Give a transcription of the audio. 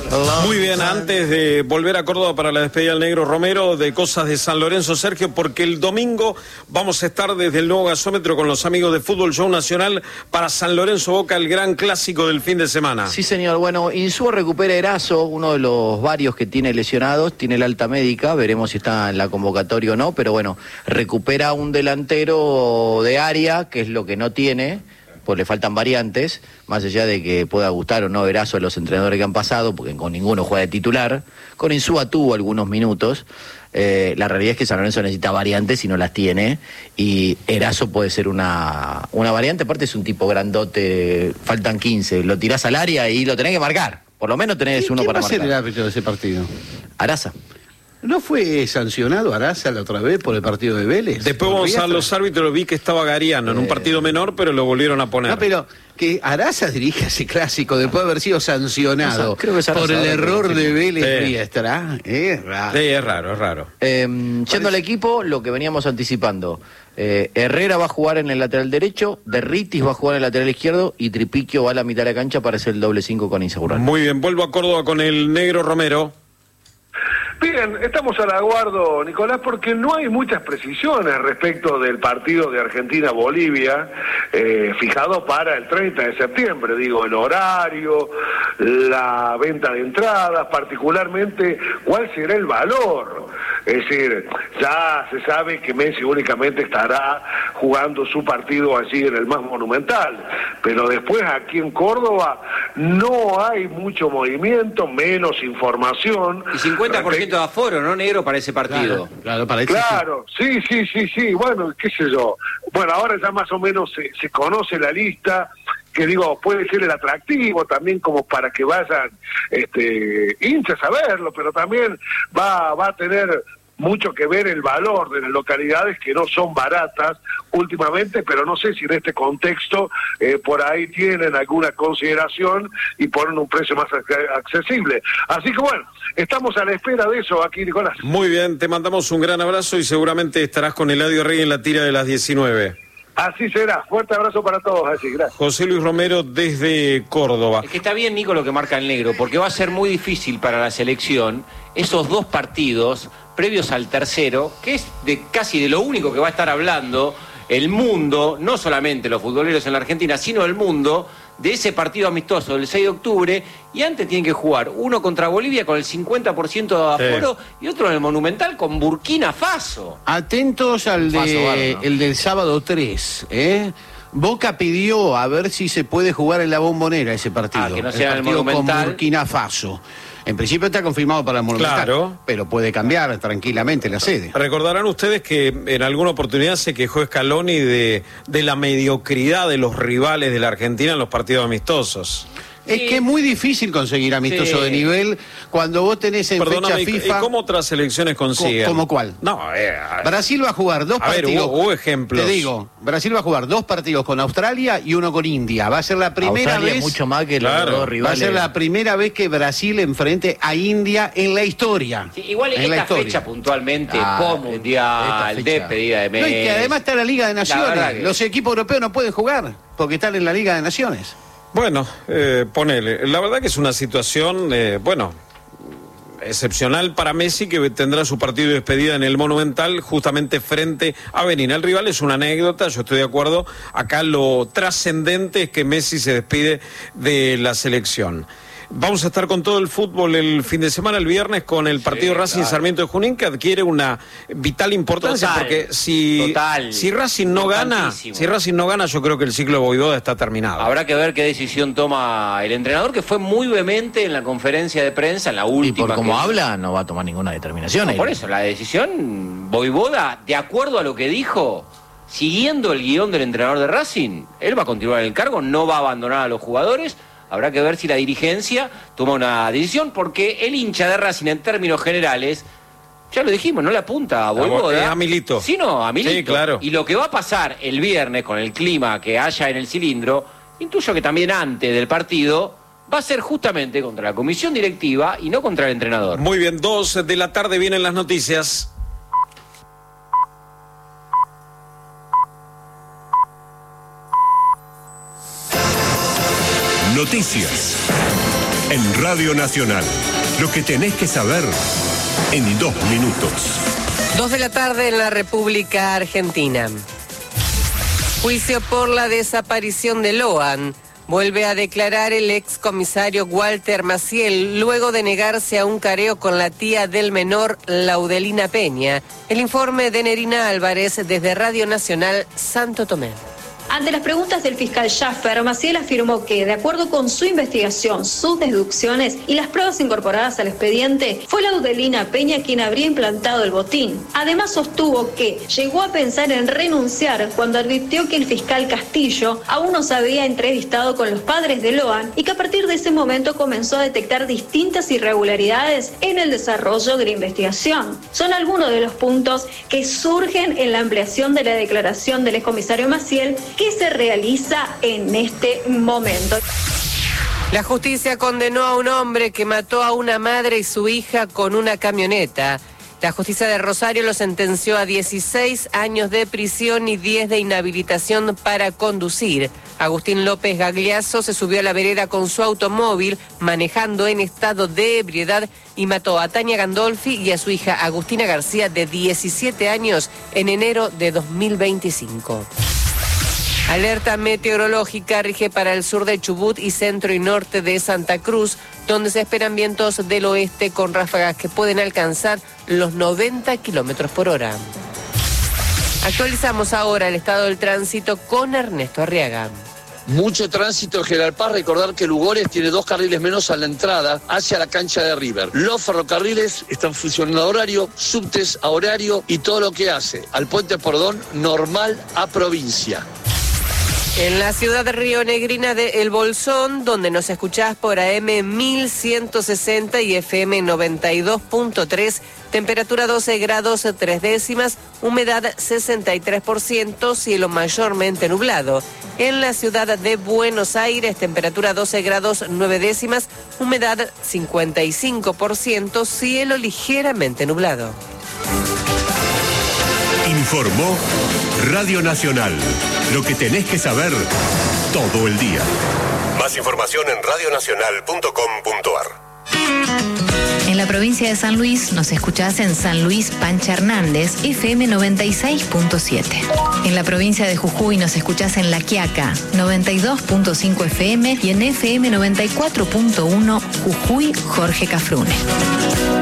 Muy bien, antes de volver a Córdoba para la despedida del Negro Romero, de cosas de San Lorenzo, Sergio, porque el domingo vamos a estar desde el nuevo gasómetro con los amigos de Fútbol Show Nacional para San Lorenzo Boca, el gran clásico del fin de semana. Sí, señor. Bueno, Insúa recupera a Erazo, uno de los varios que tiene lesionados, tiene el alta médica, veremos si está en la convocatoria o no, pero bueno, recupera un delantero de área, que es lo que no tiene, pues le faltan variantes, más allá de que pueda gustar o no Erazo a los entrenadores que han pasado, porque con ninguno juega de titular. Con Insúa tuvo algunos minutos. La realidad es que San Lorenzo necesita variantes y no las tiene, y Erazo puede ser una variante. Aparte es un tipo grandote, faltan 15, lo tirás al área y lo tenés que marcar, por lo menos tenés uno para marcar. ¿Quién va a ser el árbitro de ese partido? Araza. ¿No fue sancionado Araza la otra vez por el partido de Vélez? Después vamos a los árbitros, vi que estaba Gariano en un partido menor, pero lo volvieron a poner. No, pero que Araza dirija ese clásico después de haber sido sancionado por el error de Vélez Riestra. Es raro. Sí, es raro. Yendo al equipo, lo que veníamos anticipando. Herrera va a jugar en el lateral derecho, Derritis va a jugar en el lateral izquierdo y Tripiquio va a la mitad de la cancha para hacer el doble 5 con Insaurralde. Muy bien, vuelvo a Córdoba con el Negro Romero. Bien, estamos al aguardo, Nicolás, porque no hay muchas precisiones respecto del partido de Argentina-Bolivia, fijado para el 30 de septiembre, digo, el horario, la venta de entradas, particularmente cuál será el valor. Es decir, ya se sabe que Messi únicamente estará jugando su partido allí en el más monumental, pero después aquí en Córdoba no hay mucho movimiento, menos información. Y 50% de aforo, ¿no, Negro, para ese partido? Claro, sí, bueno, qué sé yo. Bueno, ahora ya más o menos se conoce la lista, que digo, puede ser el atractivo también como para que vayan hinchas a verlo, pero también va a tener mucho que ver el valor de las localidades, que no son baratas últimamente, pero no sé si en este contexto por ahí tienen alguna consideración y ponen un precio más accesible. Así que bueno, estamos a la espera de eso aquí, Nicolás. Muy bien, te mandamos un gran abrazo y seguramente estarás con Eladio Rey en la tira de las 19. Así será. Fuerte abrazo para todos. Así, gracias. José Luis Romero desde Córdoba. Es que está bien, Nico, lo que marca el Negro, porque va a ser muy difícil para la selección esos dos partidos previos al tercero, que es casi de lo único que va a estar hablando el mundo, no solamente los futboleros en la Argentina, sino el mundo, de ese partido amistoso del 6 de octubre, y antes tienen que jugar uno contra Bolivia con el 50% de aforo y otro en el Monumental con Burkina Faso. Atentos al el del sábado 3, Boca pidió a ver si se puede jugar en la Bombonera ese partido. Que no sea el partido el Monumental. con Burkina Faso. En principio está confirmado para el Monumental, claro, pero puede cambiar tranquilamente la sede. Recordarán ustedes que en alguna oportunidad se quejó Scaloni de la mediocridad de los rivales de la Argentina en los partidos amistosos. Es que es muy difícil conseguir amistoso de nivel cuando vos tenés en fecha FIFA. ¿Y cómo otras selecciones consiguen? ¿Cómo cuál? No, Brasil va a jugar dos partidos. Hubo ejemplos. Te digo, Brasil va a jugar dos partidos con Australia y uno con India. Va a ser la primera Australia vez. Mucho más que los dos rivales. Va a ser la primera vez que Brasil enfrente a India en la historia. Sí, igual en esta fecha puntualmente, post-mundial, despedida de Messi. No, y que además está la Liga de Naciones. Los equipos europeos no pueden jugar porque están en la Liga de Naciones. Bueno, ponele. La verdad que es una situación, excepcional para Messi, que tendrá su partido de despedida en el Monumental justamente frente a Benín. El rival es una anécdota, yo estoy de acuerdo. Acá lo trascendente es que Messi se despide de la selección. Vamos a estar con todo el fútbol el fin de semana, el viernes, con el partido Racing Sarmiento de Junín, que adquiere una vital importancia, porque si Racing no gana, yo creo que el ciclo de Voivoda está terminado. Habrá que ver qué decisión toma el entrenador, que fue muy vehemente en la conferencia de prensa, en la última. Y por cómo habla, no va a tomar ninguna determinación. No, por eso, la decisión, Voivoda, de acuerdo a lo que dijo, siguiendo el guión del entrenador de Racing, él va a continuar en el cargo, no va a abandonar a los jugadores. Habrá que ver si la dirigencia toma una decisión, porque el hincha de Racing, en términos generales, ya lo dijimos, no le apunta a Voivoda, a Milito. Sino a Milito. Sí, claro. Y lo que va a pasar el viernes con el clima que haya en el cilindro, intuyo que también antes del partido va a ser justamente contra la comisión directiva y no contra el entrenador. Muy bien, 2 de la tarde vienen las noticias. Noticias. en Radio Nacional. Lo que tenés que saber en 2 minutos. 2 de la tarde en la República Argentina. Juicio por la desaparición de Loan. Vuelve a declarar el excomisario Walter Maciel luego de negarse a un careo con la tía del menor, Laudelina Peña. El informe de Nerina Álvarez desde Radio Nacional Santo Tomé. Ante las preguntas del fiscal Schaffer, Maciel afirmó que, de acuerdo con su investigación, sus deducciones y las pruebas incorporadas al expediente, fue Laudelina Peña quien habría implantado el botín. Además, sostuvo que llegó a pensar en renunciar cuando advirtió que el fiscal Castillo aún no se había entrevistado con los padres de Loan y que a partir de ese momento comenzó a detectar distintas irregularidades en el desarrollo de la investigación. Son algunos de los puntos que surgen en la ampliación de la declaración del excomisario Maciel, que se realiza en este momento. La justicia condenó a un hombre que mató a una madre y su hija con una camioneta. La justicia de Rosario lo sentenció a 16 años de prisión y 10 de inhabilitación para conducir. Agustín López Gagliasso se subió a la vereda con su automóvil manejando en estado de ebriedad y mató a Tania Gandolfi y a su hija Agustina García de 17 años en enero de 2025. Alerta meteorológica rige para el sur de Chubut y centro y norte de Santa Cruz, donde se esperan vientos del oeste con ráfagas que pueden alcanzar los 90 kilómetros por hora. Actualizamos ahora el estado del tránsito con Ernesto Arriaga. Mucho tránsito en General Paz. Recordar que Lugones tiene 2 carriles menos a la entrada hacia la cancha de River. Los ferrocarriles están funcionando a horario, subtes a horario y todo lo que hace al puente Pordón normal a provincia. En la ciudad de Rionegrina de El Bolsón, donde nos escuchás por AM 1160 y FM 92.3, temperatura 12 grados 3 décimas, humedad 63%, cielo mayormente nublado. En la ciudad de Buenos Aires, temperatura 12 grados 9 décimas, humedad 55%, cielo ligeramente nublado. Informó Radio Nacional. Lo que tenés que saber todo el día. Más información en radionacional.com.ar. En la provincia de San Luis nos escuchás en San Luis Pancha Hernández, FM 96.7. En la provincia de Jujuy nos escuchás en La Quiaca, 92.5 FM y en FM 94.1 Jujuy Jorge Cafrune.